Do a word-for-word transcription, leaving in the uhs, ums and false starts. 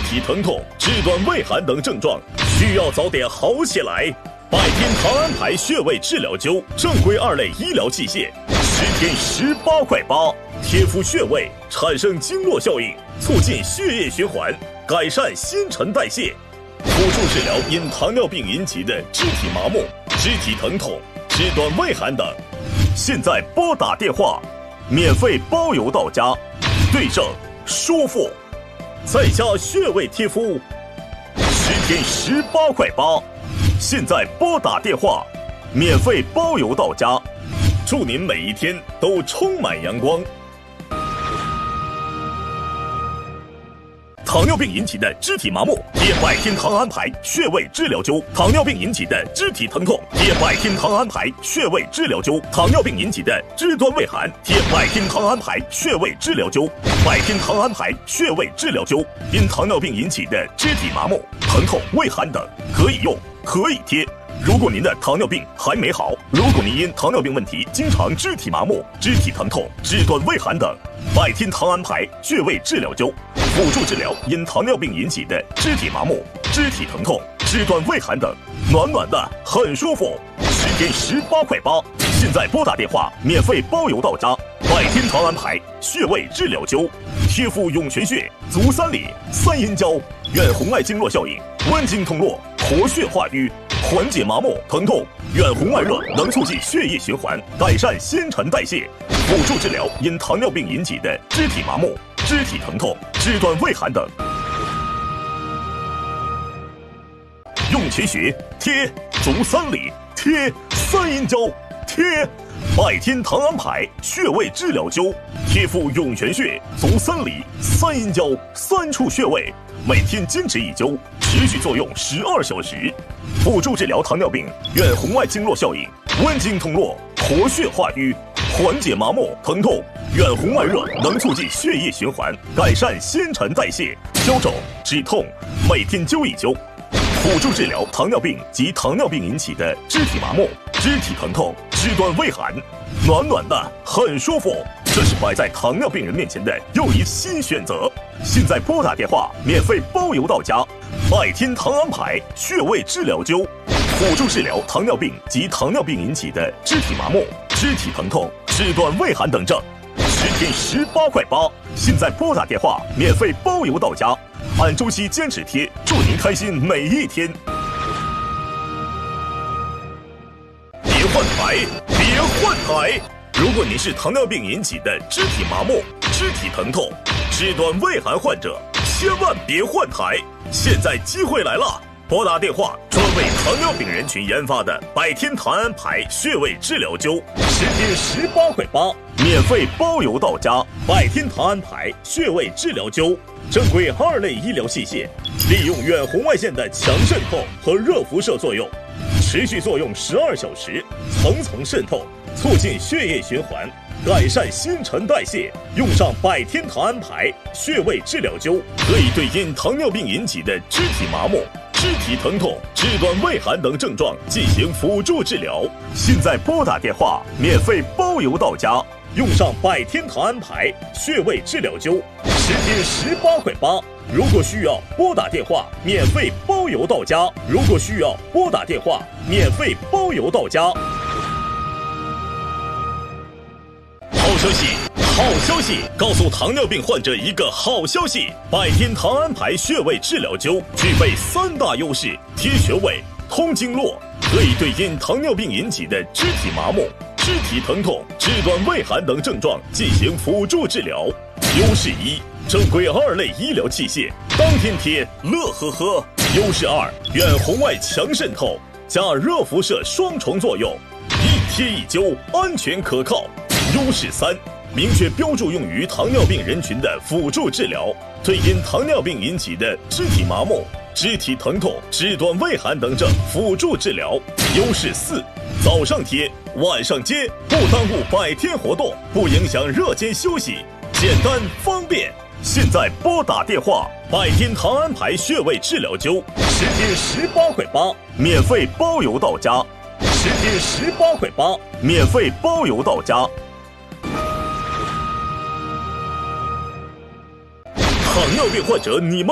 体疼痛、肢端畏寒等症状，需要早点好起来。百天堂安牌穴位治疗灸，正规二类医疗器械，十天十八块八，贴敷穴位产生经络效应，促进血液循环，改善新陈代谢，辅助治疗因糖尿病引起的肢体麻木、肢体疼痛、肢端畏寒等。现在拨打电话，免费包邮到家，对症舒服，在家穴位贴敷，十天十八块八。现在拨打电话，免费包邮到家，祝您每一天都充满阳光。糖尿病引起的肢体麻木，贴百天堂安牌穴位治疗灸；糖尿病引起的肢体疼痛，贴百天堂安牌穴位治疗灸；糖尿病引起的肢端畏寒，贴百天堂安牌穴位治疗灸。百天堂安牌穴位治疗灸，因糖尿病引起的肢体麻木、疼痛、畏寒等，可以用，可以贴。如果您的糖尿病还没好，如果您因糖尿病问题经常肢体麻木、肢体疼痛、肢端畏寒等，百天堂安牌穴位治疗灸，辅助治疗因糖尿病引起的肢体麻木、肢体疼痛、肢端畏寒等，暖暖的，很舒服，十天十八块八。现在拨打电话，免费包邮到家。百天堂安牌穴位治疗灸，贴敷涌泉穴、足三里、三阴交，远红外经络效应，温经通络，活血化瘀，缓解麻木疼痛，远红外热能促进血液循环，改善新陈代谢，辅助治疗因糖尿病引起的肢体麻木、肢体疼痛、肢端畏寒等。涌泉穴贴，足三里贴，三阴交贴。百天堂安牌穴位治疗灸，贴敷涌泉穴、足三里、三阴交三处穴位，每天坚持一灸，持续作用十二小时，辅助治疗糖尿病远红外经络效应，温经通络，活血化瘀，缓解麻木疼痛，远红外热能促进血液循环，改善新陈代谢，消肿止痛，每天灸一灸，辅助治疗糖尿病及糖尿病引起的肢体麻木、肢体疼痛、肢端畏寒，暖暖的，很舒服。这是摆在糖尿病人面前的又一新选择。现在拨打电话，免费包邮到家。百天堂安牌穴位治疗灸，辅助治疗糖尿病及糖尿病引起的肢体麻木、肢体疼痛、肢端畏寒等症，十天十八块八。现在拨打电话，免费包邮到家。按周期坚持贴，祝您开心每一天。别换台，别换台！如果您是糖尿病引起的肢体麻木、肢体疼痛、肢端畏寒患者，千万别换台！现在机会来了，拨打电话，专为糖尿病人群研发的百天堂安牌穴位治疗灸，十天十八块八，免费包邮到家。百天堂安牌穴位治疗灸，正规二类医疗器械，利用远红外线的强渗透和热辐射作用，持续作用十二小时，层层渗透，促进血液循环，改善新陈代谢。用上百天堂安牌穴位治疗灸，可以对因糖尿病引起的肢体麻木、肢体疼痛、肢端畏寒等症状进行辅助治疗。现在拨打电话，免费包邮到家。用上百天堂安牌穴位治疗灸，十天十八块八。如果需要拨打电话，免费包邮到家。如果需要拨打电话，免费包邮到家。好消息，好消息！告诉糖尿病患者一个好消息：百天堂安牌穴位治疗灸具备三大优势：贴穴位、通经络，可以对因糖尿病引起的肢体麻木、肢体疼痛、肢端畏寒等症状进行辅助治疗。优势一，正规二类医疗器械，当天贴，乐呵呵。优势二，远红外强渗透加热辐射双重作用，一贴一灸，安全可靠。优势三，明确标注用于糖尿病人群的辅助治疗，对因糖尿病引起的肢体麻木、肢体疼痛、肢端畏寒等症辅助治疗。优势四，早上贴，晚上接，不耽误百天活动，不影响热间休息，简单方便。现在拨打电话，百天堂安牌穴位治疗灸，十天十八块八，免费包邮到家。十天十八块八，免费包邮到家。糖尿病患者，你们